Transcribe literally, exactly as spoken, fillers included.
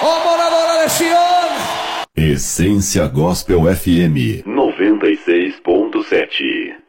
Ô moradora de Sion! Essência Gospel F M noventa e seis ponto sete.